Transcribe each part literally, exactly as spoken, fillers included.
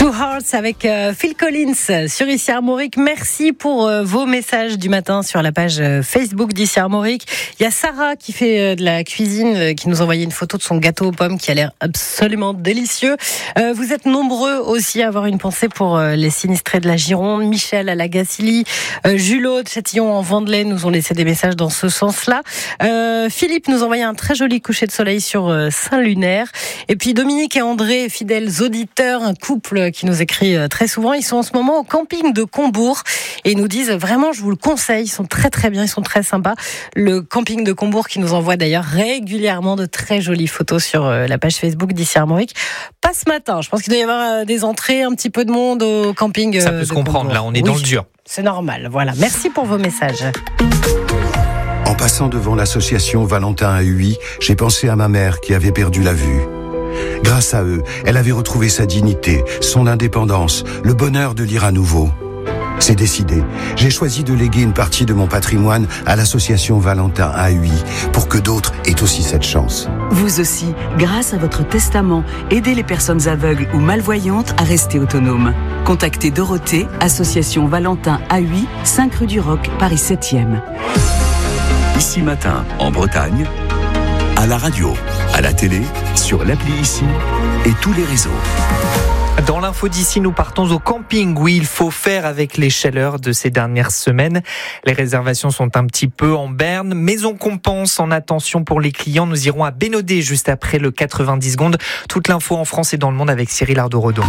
Two Hearts avec euh, Phil Collins sur Ici Armorique. Merci pour euh, vos messages du matin sur la page euh, Facebook d'Ici Armorique. Il y a Sarah qui fait euh, de la cuisine, euh, qui nous a envoyé une photo de son gâteau aux pommes qui a l'air absolument délicieux. Euh, vous êtes nombreux aussi à avoir une pensée pour euh, les sinistrés de la Gironde. Michel à la Gacilly, euh, Julot de Châtillon en Vendelais nous ont laissé des messages dans ce sens-là. Euh, Philippe nous a envoyé un très joli coucher de soleil sur euh, Saint-Lunaire. Et puis Dominique et André, fidèles auditeurs, un couple qui nous écrit très souvent. Ils sont en ce moment au camping de Combourg et ils nous disent vraiment, je vous le conseille, ils sont très très bien, ils sont très sympas. Le camping de Combourg qui nous envoie d'ailleurs régulièrement de très jolies photos sur la page Facebook d'Ici Armorique. Pas ce matin, je pense qu'il doit y avoir des entrées, un petit peu de monde au camping. Ça peut se comprendre, Combourg. Là on est oui, dans le dur. C'est normal, voilà. Merci pour vos messages. En passant devant l'association Valentin à Huy, j'ai pensé à ma mère qui avait perdu la vue. Grâce à eux, elle avait retrouvé sa dignité, son indépendance, le bonheur de lire à nouveau. C'est décidé. J'ai choisi de léguer une partie de mon patrimoine à l'association Valentin à Huy pour que d'autres aient aussi cette chance. Vous aussi, grâce à votre testament, aidez les personnes aveugles ou malvoyantes à rester autonomes. Contactez Dorothée, association Valentin à Huy, cinq rue du Roc, Paris septième. Ici Matin, en Bretagne, à la radio, à la télé, sur l'appli Ici et tous les réseaux. Dans l'info d'ici, nous partons au camping où il faut faire avec les chaleurs de ces dernières semaines. Les réservations sont un petit peu en berne, mais on compense en attention pour les clients. Nous irons à Bénodet juste après le quatre-vingt-dix secondes. Toute l'info en France et dans le monde avec Cyril Ardo-Rodon.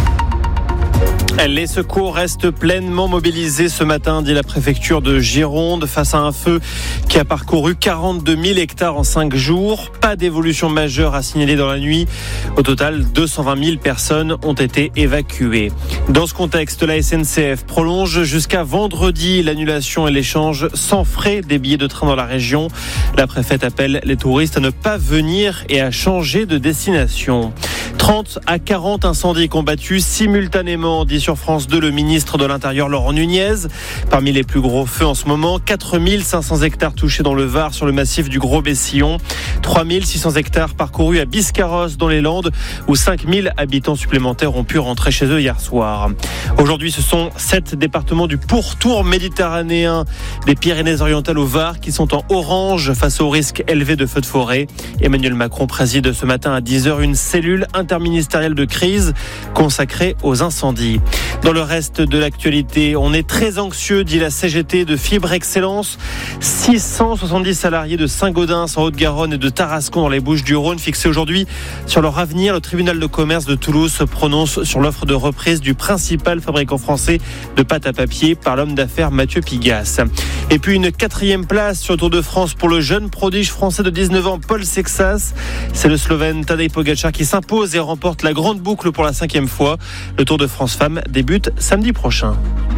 Les secours restent pleinement mobilisés ce matin, dit la préfecture de Gironde, face à un feu qui a parcouru quarante-deux mille hectares en cinq jours. Pas d'évolution majeure à signaler dans la nuit. Au total, deux cent vingt mille personnes ont été évacuées. Dans ce contexte, la S N C F prolonge jusqu'à vendredi l'annulation et l'échange sans frais des billets de train dans la région. La préfète appelle les touristes à ne pas venir et à changer de destination. trente à quarante incendies combattus simultanément, dit sur France deux le ministre de l'Intérieur Laurent Nunez. Parmi les plus gros feux en ce moment, quatre mille cinq cents hectares touchés dans le Var sur le massif du Gros-Bessillon, trois mille six cents hectares parcourus à Biscarrosse dans les Landes où cinq mille habitants supplémentaires ont pu rentrer chez eux hier soir. Aujourd'hui, ce sont sept départements du pourtour méditerranéen des Pyrénées-Orientales au Var qui sont en orange face au risque élevé de feux de forêt. Emmanuel Macron préside ce matin à dix heures une cellule interministérielle de crise consacrée aux incendies. Dans le reste de l'actualité, on est très anxieux, dit la C G T de Fibre Excellence. six cent soixante-dix salariés de Saint-Gaudens en Haute-Garonne et de Tarascon dans les Bouches-du-Rhône fixés aujourd'hui sur leur avenir. Le tribunal de commerce de Toulouse se prononce sur l'offre de reprise du principal fabricant français de pâte à papier par l'homme d'affaires Mathieu Pigasse. Et puis une quatrième place sur le Tour de France pour le jeune prodige français de dix-neuf ans Paul Sexas. C'est le Slovène Tadej Pogačar qui s'impose et remporte la grande boucle pour la cinquième fois. Le Tour de France Femmes débute samedi prochain.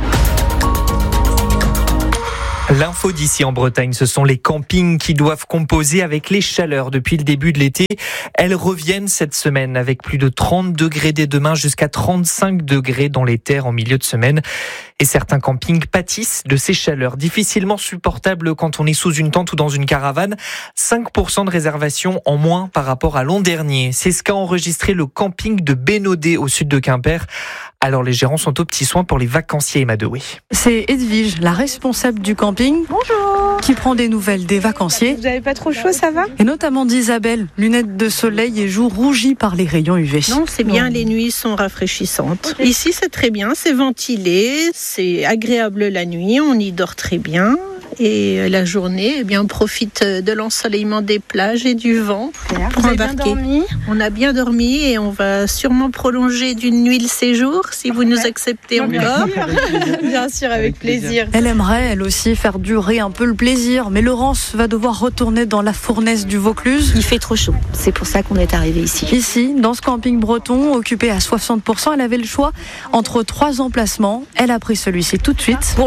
L'info d'ici en Bretagne, ce sont les campings qui doivent composer avec les chaleurs depuis le début de l'été. Elles reviennent cette semaine avec plus de trente degrés dès demain jusqu'à trente-cinq degrés dans les terres en milieu de semaine. Et certains campings pâtissent de ces chaleurs difficilement supportables quand on est sous une tente ou dans une caravane. cinq pour cent de réservations en moins par rapport à l'an dernier. C'est ce qu'a enregistré le camping de Bénodet au sud de Quimper. Alors les gérants sont aux petits soins pour les vacanciers, Emma Dewey. C'est Edwige, la responsable du camping. Bonjour. Qui prend des nouvelles des vacanciers. Vous n'avez pas trop chaud, ça va? Et notamment d'Isabelle, lunettes de soleil et joues rougies par les rayons U V. Non, c'est bien, les nuits sont rafraîchissantes. Okay. Ici, c'est très bien, c'est ventilé, c'est agréable la nuit, on y dort très bien. Et la journée, eh bien, on profite de l'ensoleillement des plages et du vent pour embarquer. Bien dormi. On a bien dormi et on va sûrement prolonger d'une nuit le séjour si vous nous acceptez non, encore. Bien sûr, bien sûr, avec plaisir. Elle aimerait, elle aussi, faire durer un peu le plaisir, mais Laurence va devoir retourner dans la fournaise du Vaucluse. Il fait trop chaud, c'est pour ça qu'on est arrivé ici. Ici, dans ce camping breton, occupé à soixante pour cent, elle avait le choix entre trois emplacements. Elle a pris celui-ci tout de suite. Pour Londres.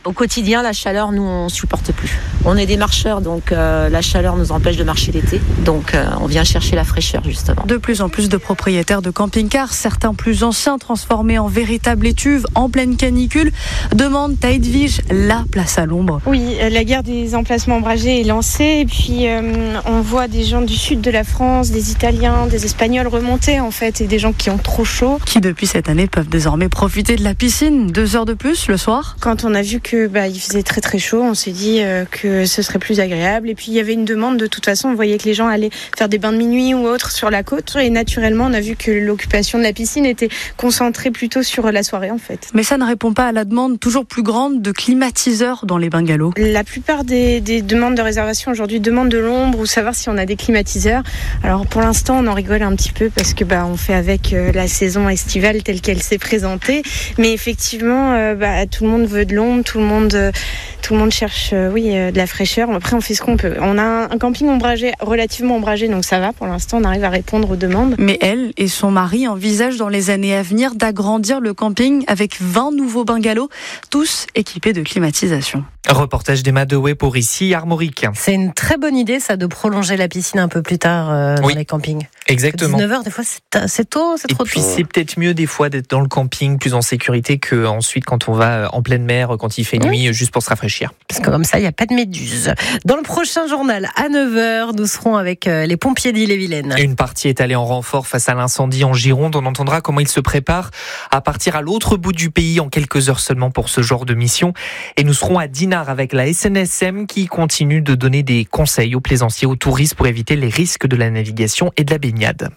Au quotidien, la chaleur, nous, on supporte plus. On est des marcheurs, donc euh, la chaleur nous empêche de marcher l'été. Donc euh, on vient chercher la fraîcheur, justement. De plus en plus de propriétaires de camping-cars, certains plus anciens transformés en véritables étuves en pleine canicule, demandent à Edwige la place à l'ombre. Oui, la guerre des emplacements ombragés est lancée et puis euh, on voit des gens du sud de la France, des Italiens, des Espagnols remonter en fait et des gens qui ont trop chaud. Qui depuis cette année peuvent désormais profiter de la piscine deux heures de plus le soir. Quand on a vu que bah, il faisait très très chaud, on s'est dit euh, que ce serait plus agréable. Et puis il y avait une demande de toute façon, on voyait que les gens allaient faire des bains de minuit ou autres sur la côte. Et naturellement, on a vu que l'occupation de la piscine était concentrée plutôt sur la soirée en fait. Mais ça ne répond pas à la demande toujours plus grande de climatiseurs dans les bungalows. La plupart des, des demandes de réservation aujourd'hui demandent de l'ombre ou savoir si on a des climatiseurs. Alors pour l'instant, on en rigole un petit peu parce que bah, on fait avec euh, la saison estivale telle qu'elle s'est présentée. Mais effectivement, euh, bah, tout le monde veut de l'ombre, tout le monde... Euh, Tout le monde cherche euh, oui, euh, de la fraîcheur. Après, on fait ce qu'on peut. On a un, un camping ombragé, relativement ombragé, donc ça va. Pour l'instant, on arrive à répondre aux demandes. Mais elle et son mari envisagent dans les années à venir d'agrandir le camping avec vingt nouveaux bungalows, tous équipés de climatisation. Reportage d'Emma Dewey pour ici, Armorique. C'est une très bonne idée, ça, de prolonger la piscine un peu plus tard euh, dans oui, les campings. Exactement. dix-neuf heures, des fois, c'est, c'est tôt, c'est et trop puis, tôt. C'est peut-être mieux, des fois, d'être dans le camping plus en sécurité qu'ensuite quand on va en pleine mer, quand il fait oui. nuit, juste pour se rafraîchir. Parce que comme ça, il n'y a pas de méduses. Dans le prochain journal, à neuf heures, nous serons avec les pompiers d'Ille-et-Vilaine. Une partie est allée en renfort face à l'incendie en Gironde. On entendra comment ils se préparent à partir à l'autre bout du pays en quelques heures seulement pour ce genre de mission. Et nous serons à Dinard avec la S N S M qui continue de donner des conseils aux plaisanciers, aux touristes pour éviter les risques de la navigation et de la baignade.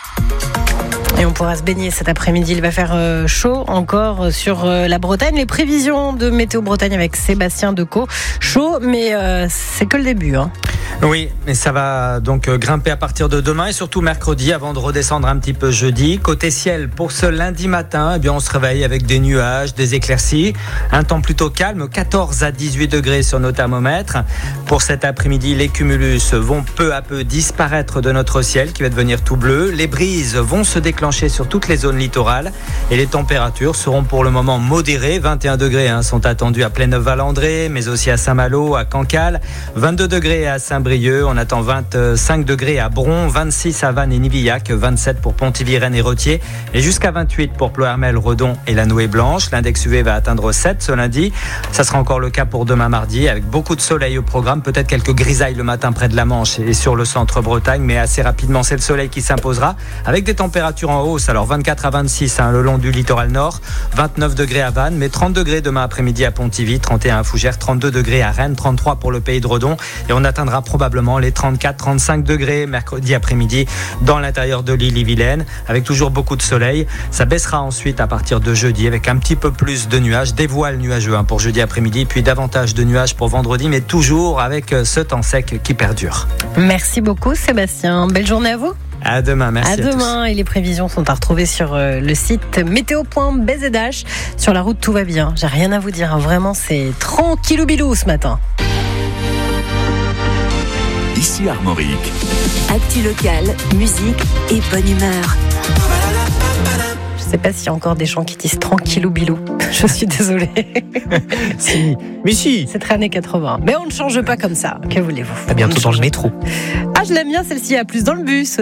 Et on pourra se baigner cet après-midi. Il va faire chaud encore sur la Bretagne. Les prévisions de Météo Bretagne avec Sébastien Decaux. Chaud, mais euh, c'est que le début. Hein. Oui, mais ça va donc grimper à partir de demain et surtout mercredi avant de redescendre un petit peu jeudi. Côté ciel, pour ce lundi matin, eh bien on se réveille avec des nuages, des éclaircies. Un temps plutôt calme, quatorze à dix-huit degrés sur nos thermomètres. Pour cet après-midi, les cumulus vont peu à peu disparaître de notre ciel qui va devenir tout bleu. Les brises vont se déclencher sur toutes les zones littorales et les températures seront pour le moment modérées. vingt et un degrés hein, sont attendus à Pléneuf-Valandré, mais aussi à Saint-Malo, à Cancale. vingt-deux degrés à Saint-Brieuc. On attend vingt-cinq degrés à Bron, vingt-six à Vannes et Nivillac, vingt-sept pour Pontivy, Rennes et Rothier et jusqu'à vingt-huit pour Ploërmel, Redon et la Nouée Blanche. L'index U V va atteindre sept ce lundi. Ça sera encore le cas pour demain mardi avec beaucoup de soleil au programme. Peut-être quelques grisailles le matin près de la Manche et sur le centre Bretagne, mais assez rapidement c'est le soleil qui s'imposera avec des températures en hausse. Alors vingt-quatre à vingt-six hein, le long du littoral nord, vingt-neuf degrés à Vannes, mais trente degrés demain après-midi à Pontivy, trente et un à Fougères, trente-deux degrés à Rennes, trente-trois pour le pays de Redon et on atteindra probablement les trente-quatre à trente-cinq degrés mercredi après-midi dans l'intérieur de l'Ille-et-Vilaine avec toujours beaucoup de soleil. Ça baissera ensuite à partir de jeudi avec un petit peu plus de nuages, des voiles nuageux hein, pour jeudi après-midi, puis davantage de nuages pour vendredi, mais toujours avec ce temps sec qui perdure. Merci beaucoup Sébastien, belle journée à vous. À demain, merci. À, à demain, tous. Et les prévisions sont à retrouver sur le site météo point b z h. Sur la route, tout va bien. J'ai rien à vous dire. Vraiment, c'est tranquillou bilou ce matin. Ici Armorique. Actu locale, musique et bonne humeur. Je sais pas s'il y a encore des gens qui disent tranquillou bilou. Je suis désolée. Si, mais si. C'est très années quatre-vingts. Mais on ne change pas comme ça. Que voulez-vous ? À bientôt dans le métro. Ah, je l'aime bien celle-ci. À plus dans le bus.